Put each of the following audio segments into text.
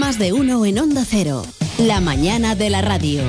Más de uno en Onda Cero. La mañana de la radio.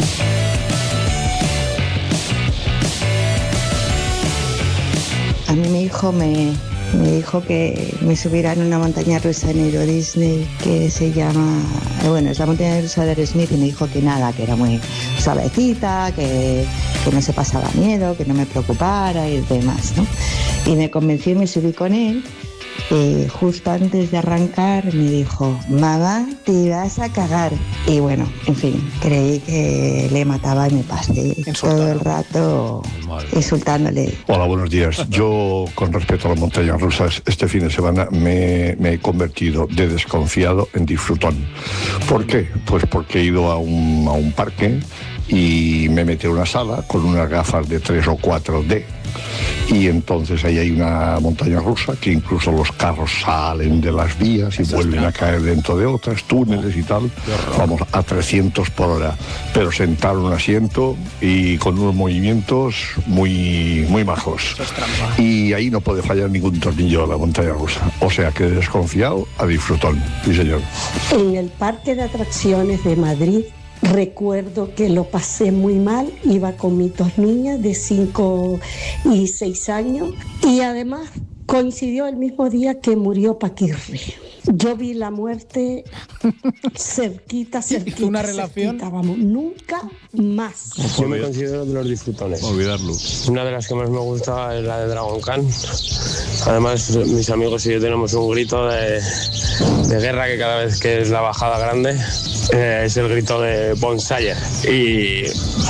A mí mi hijo me dijo que me subiera en una montaña rusa en Euro Disney que se llama, es la montaña rusa de Aerosmith, y me dijo que nada, que era muy suavecita, que no se pasaba miedo, que no me preocupara y demás, ¿no? Y me convencí y me subí con él. Justo antes de arrancar me dijo: mamá, te vas a cagar. Y bueno, en fin, creí que le mataba y me pasé todo el rato insultándole. Hola, buenos días. Yo, con respecto a las montañas rusas, este fin de semana me he convertido de desconfiado en disfrutón. ¿Por qué? Pues porque he ido a un parque y me metí en una sala con unas gafas de 3 o 4D. Y entonces ahí hay una montaña rusa que incluso los carros salen de las vías y vuelven a caer dentro de otras, túneles y tal. Vamos a 300 por hora, pero sentado en un asiento y con unos movimientos muy, muy majos. Y ahí no puede fallar ningún tornillo de la montaña rusa. O sea que desconfiado a disfrutón. Sí, señor. En el parque de atracciones de Madrid, recuerdo que lo pasé muy mal, iba con mis 2 niñas de 5 y 6 años y además coincidió el mismo día que murió Paquirri. Yo vi la muerte cerquita. ¿Una relación? Cerquita, vamos, nunca más. Yo me considero de los disfrutones. Olvidarlo. Una de las que más me gusta es la de Dragon Khan. Además, mis amigos y yo tenemos un grito de guerra que cada vez que es la bajada grande es el grito de Bonsayer. Y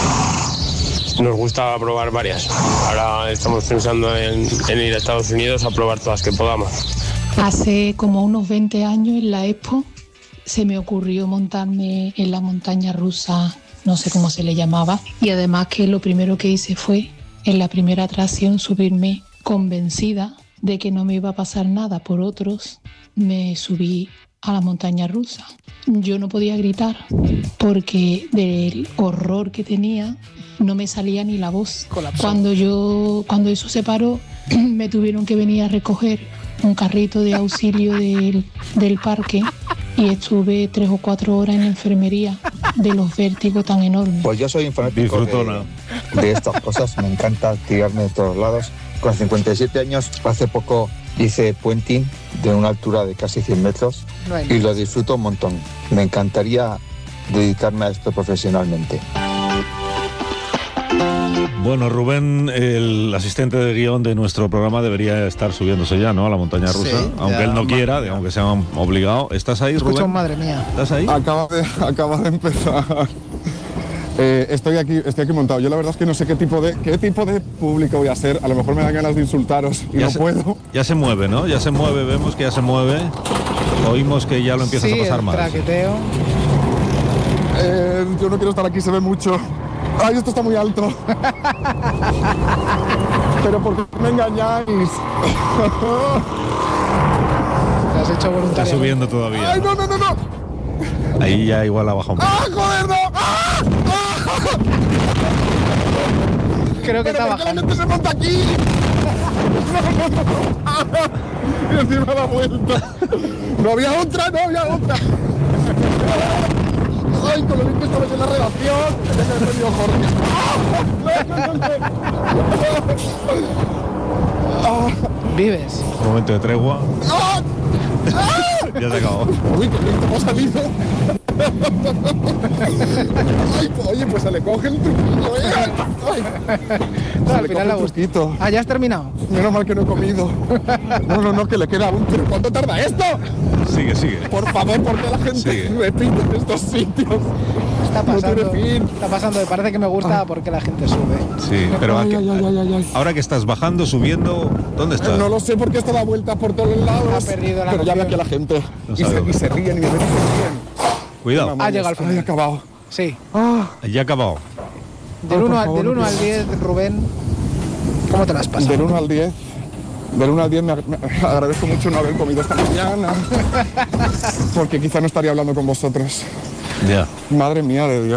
nos gusta probar varias. Ahora estamos pensando en ir a Estados Unidos a probar todas que podamos. Hace como unos 20 años en la Expo se me ocurrió montarme en la montaña rusa, no sé cómo se le llamaba, y además que lo primero que hice fue en la primera atracción subirme convencida de que no me iba a pasar nada por otros. Me subí a la montaña rusa. Yo no podía gritar porque del horror que tenía no me salía ni la voz. Cuando eso se paró, me tuvieron que venir a recoger un carrito de auxilio del parque y estuve 3 o 4 horas en la enfermería de los vértigos tan enormes. Pues yo soy un fanático de estas cosas, me encanta tirarme de todos lados. Con 57 años, hace poco hice puenting de una altura de casi 100 metros y lo disfruto un montón. Me encantaría dedicarme a esto profesionalmente. Bueno, Rubén, el asistente de guión de nuestro programa, debería estar subiéndose ya, ¿no?, a la montaña rusa, sí, aunque él no quiera, aunque sea obligado. ¿Estás ahí, Rubén? Escucha, madre mía. ¿Estás ahí? Acaba de empezar. Estoy aquí montado. Yo la verdad es que no sé qué tipo de público voy a ser. A lo mejor me dan ganas de insultaros y no puedo. Ya se mueve, ¿no? Ya se mueve, vemos que ya se mueve. Oímos que ya lo empiezas a pasar mal. Traqueteo. Yo no quiero estar aquí, se ve mucho. ¡Ay, esto está muy alto! Pero ¿por qué me engañáis? Te has hecho voluntario. Está subiendo todavía. ¡Ay, no! Ahí ya igual ha bajado un poco. ¡Ah, joder, no! ¡Ah! Creo que está bajando. ¿Por qué la gente se monta aquí? Y encima da vuelta. No había otra. Ay, con lo bien que estaba en la redacción. Tenía que haber perdido Jorge. ¿Vives? Un momento de tregua. ¡Ah! Ya se acabó. Uy, qué bien, ¿cómo ha salido? Ay, oye, pues se le coge el truquillo, ¿eh? Ay. Al final la gustito. Ah, ¿ya has terminado? Menos mal que no he comido. No, que le queda aún. ¿Pero cuánto tarda esto? Sigue. Por favor, ¿por qué la gente repite en estos sitios? Está pasando. No tiene fin. Está pasando. Me parece que me gusta porque la gente sube. Sí, pero ahora que estás bajando, subiendo, ¿dónde estás? No lo sé porque esto da vueltas por todos lados. Ha perdido la Pero ya ve noción. aquí a la gente. No Y se ríen y de repente se ríen. Cuidado. Ha llegado al final. Ay, acabado. Sí. Ya ha acabado. Del 1 al 10, Rubén, ¿cómo te las has pasado? Del 1 al 10. Del 1 al 10 me agradezco mucho no haber comido esta mañana. Porque quizá no estaría hablando con vosotros. Ya. Madre mía de Dios.